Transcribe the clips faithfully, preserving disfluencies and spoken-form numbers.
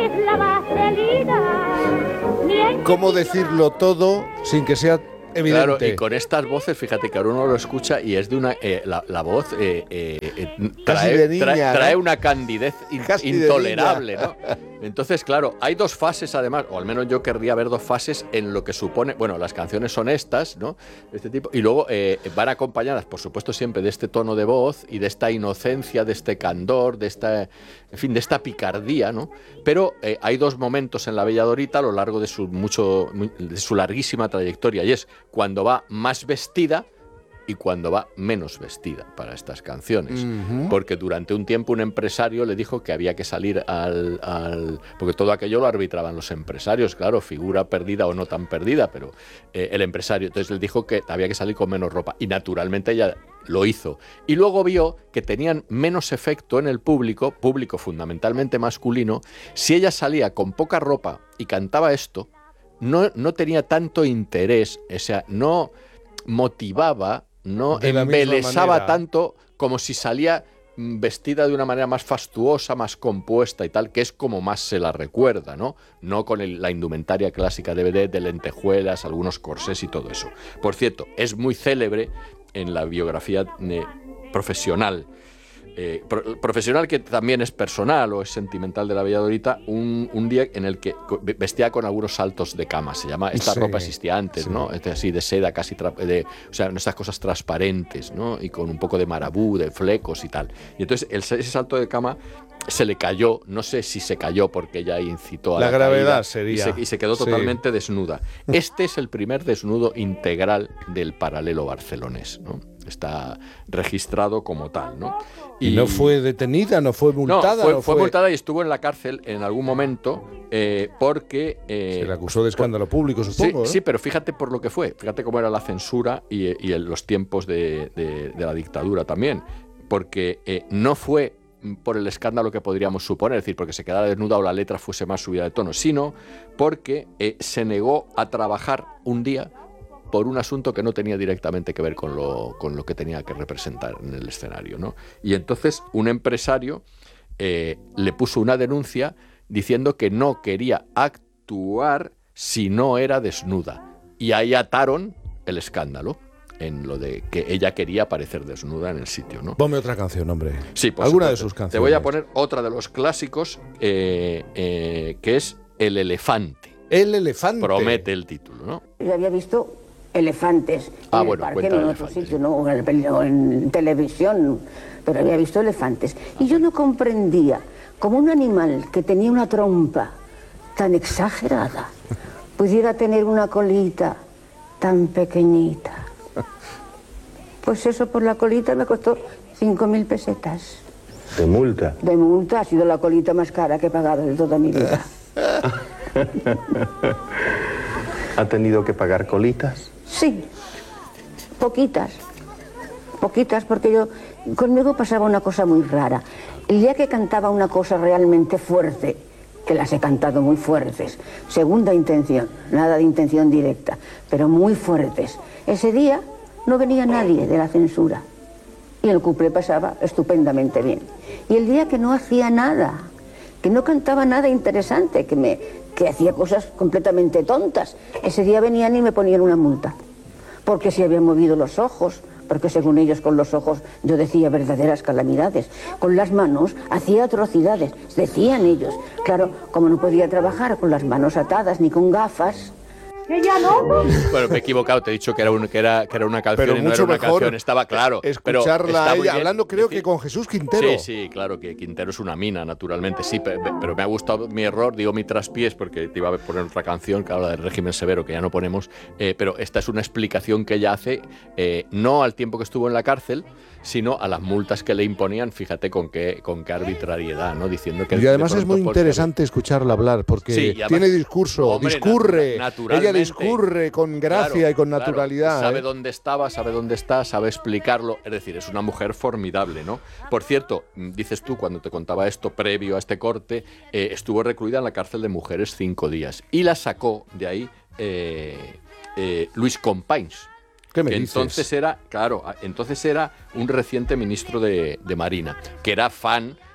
es la vaselina. ¿Cómo decirlo todo sin que sea evidente? Claro, y con estas voces, fíjate que ahora uno lo escucha y es de una... Eh, la, la voz eh, eh, eh, trae, de niña, trae, ¿no? trae una candidez in, Casi intolerable, ¿no? Entonces, claro, hay dos fases además, o al menos yo querría ver dos fases en lo que supone... Bueno, las canciones son estas, ¿no? De este tipo, y luego eh, van acompañadas, por supuesto, siempre de este tono de voz y de esta inocencia, de este candor, de esta... En fin, de esta picardía, ¿no? Pero eh, hay dos momentos en la Bella Dorita a lo largo de su, mucho, de su larguísima trayectoria, y es cuando va más vestida y cuando va menos vestida para estas canciones. Uh-huh. Porque durante un tiempo un empresario le dijo que había que salir al, al... Porque todo aquello lo arbitraban los empresarios, claro, figura perdida o no tan perdida, pero eh, el empresario. Entonces le dijo que había que salir con menos ropa. Y naturalmente ella lo hizo. Y luego vio que tenían menos efecto en el público, público fundamentalmente masculino, si ella salía con poca ropa y cantaba esto, no, no tenía tanto interés, o sea, no motivaba, no embelesaba tanto como si salía vestida de una manera más fastuosa, más compuesta y tal, que es como más se la recuerda, ¿no? No con el, la indumentaria clásica de vedette, de lentejuelas, algunos corsés y todo eso. Por cierto, es muy célebre en la biografía eh, profesional, eh, pro, profesional que también es personal o es sentimental de la Bella Dorita, un, un día en el que vestía con algunos saltos de cama, se llama, esta sí, ropa existía antes, sí. ¿no? Este, así de seda, casi, tra- de, o sea, estas cosas transparentes, ¿no? Y con un poco de marabú, de flecos y tal. Y entonces el, ese salto de cama se le cayó, no sé si se cayó porque ella incitó a la, la gravedad caída, sería. Y se, y se quedó totalmente sí. desnuda. Este es el primer desnudo integral del paralelo barcelonés, ¿no? Está registrado como tal, ¿no? Y, ¿Y no fue detenida, no fue multada? No, fue, no fue fue multada y estuvo en la cárcel en algún momento eh, porque... Eh, se le acusó de escándalo por, público, supongo. Sí, ¿eh? sí, pero fíjate por lo que fue. Fíjate cómo era la censura y, y el, los tiempos de, de, de la dictadura también. Porque eh, no fue por el escándalo que podríamos suponer, es decir, porque se quedara desnuda o la letra fuese más subida de tono, sino porque eh, se negó a trabajar un día por un asunto que no tenía directamente que ver con lo, con lo que tenía que representar en el escenario, ¿no? Y entonces un empresario eh, le puso una denuncia diciendo que no quería actuar si no era desnuda. Y ahí ataron el escándalo en lo de que ella quería aparecer desnuda en el sitio, ¿no? Ponme otra canción, hombre. Sí, por alguna supuesto. de sus canciones. Te voy a poner otra de los clásicos, eh, eh, que es El elefante. El elefante. Promete el título, ¿no? Yo había visto elefantes ah, en bueno, el parque, no en otro sitio, ¿no? O en, o en televisión, pero había visto elefantes. Y yo no comprendía cómo un animal que tenía una trompa tan exagerada pudiera tener una colita tan pequeñita. Pues eso por la colita me costó cinco mil pesetas. ¿De multa? De multa, ha sido la colita más cara que he pagado de toda mi vida. ¿Ha tenido que pagar colitas? Sí, poquitas, poquitas, porque yo, conmigo pasaba una cosa muy rara. El día que cantaba una cosa realmente fuerte, que las he cantado muy fuertes, segunda intención, nada de intención directa, pero muy fuertes, ese día no venía nadie de la censura y el cuplé pasaba estupendamente bien. Y el día que no hacía nada, que no cantaba nada interesante, que me... que hacía cosas completamente tontas, ese día venían y me ponían una multa, porque se habían movido los ojos, porque según ellos con los ojos yo decía verdaderas calamidades, con las manos hacía atrocidades, decían ellos. Claro, como no podía trabajar con las manos atadas ni con gafas. Ella no. Bueno, me he equivocado, te he dicho que era, un, que era, que era una canción pero y no mucho era una mejor canción, estaba claro. Escucharla pero está a ella, bien, hablando creo decir, que con Jesús Quintero. Sí, sí, claro, que Quintero es una mina, naturalmente, sí, pero, pero me ha gustado mi error, digo mi traspiés, porque te iba a poner otra canción que habla del régimen severo, que ya no ponemos, eh, pero esta es una explicación que ella hace, eh, no al tiempo que estuvo en la cárcel, sino a las multas que le imponían, fíjate con qué, con qué arbitrariedad, ¿no? Diciendo que... Y además es muy interesante escucharla hablar, porque sí, además, tiene discurso, hombre, discurre, natu- ella discurre con gracia claro, y con naturalidad. Claro, sabe ¿eh? dónde estaba, sabe dónde está, sabe explicarlo, es decir, es una mujer formidable, ¿no? Por cierto, dices tú, cuando te contaba esto previo a este corte, eh, estuvo recluida en la cárcel de mujeres cinco días, y la sacó de ahí eh, eh, Luis Companys. ¿Qué me que dices? entonces era, claro, entonces era un reciente ministro de, de Marina, que era fan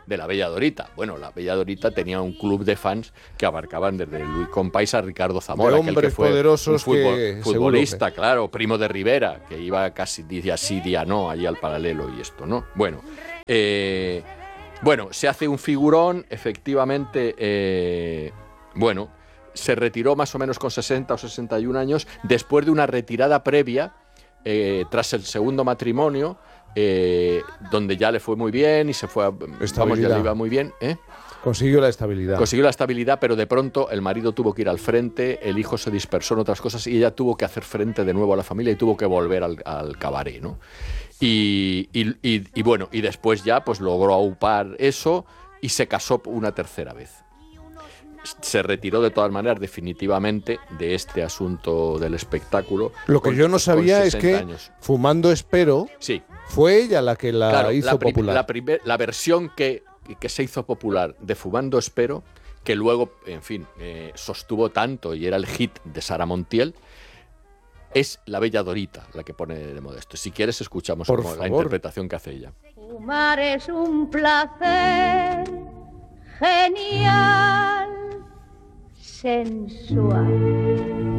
de la Bella Dorita. Bueno, la Bella Dorita tenía un club de fans que abarcaban desde Luis Companys a Ricardo Zamora, de aquel hombres que fue poderosos un fútbol- que futbolista, seguro que- claro, primo de Rivera, que iba casi día sí, día no, allí al Paralelo y esto, ¿no? Bueno, eh, bueno, se hace un figurón, efectivamente, eh, bueno, se retiró más o menos con sesenta o sesenta y un años, después de una retirada previa, eh, tras el segundo matrimonio, eh, donde ya le fue muy bien y se fue, a, vamos, ya Estabilidad. le iba muy bien, ¿eh? Consiguió la estabilidad. Consiguió la estabilidad, pero de pronto el marido tuvo que ir al frente, el hijo se dispersó en otras cosas y ella tuvo que hacer frente de nuevo a la familia y tuvo que volver al, al cabaret, ¿no? Y, y- y- y bueno, y después ya pues logró aupar eso y se casó una tercera vez. Se retiró de todas maneras definitivamente de este asunto del espectáculo. Lo que con- yo no con sabía es sesenta que años. Fumando Espero Sí. fue ella la que la Claro, hizo la, prim- popular. la primer- la versión que, que se hizo popular de Fumando Espero, que luego, en fin, eh, sostuvo tanto y era el hit de Sara Montiel, es la Bella Dorita la que pone de Modesto. Si quieres, escuchamos Por como la favor. interpretación que hace ella. Fumar es un placer genial, sensual.